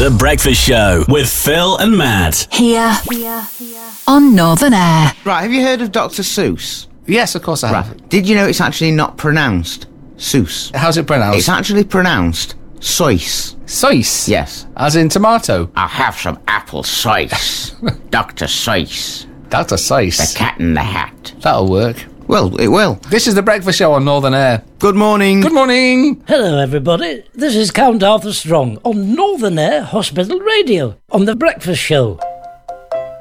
The Breakfast Show with Phil and Matt. Here on Northern Air. Right, have you heard of Dr. Seuss? Yes, of course I have. Right. Did you know it's actually not pronounced Seuss? How's it pronounced? It's actually pronounced Seuss. Seuss? Yes. As in tomato? I'll have some apple Seuss. Dr. Seuss. Dr. Seuss. The Cat in the Hat. That'll work. Well, it will. This is The Breakfast Show on Northern Air. Good morning. Good morning. Hello everybody, this is Count Arthur Strong on Northern Air Hospital Radio on The Breakfast Show.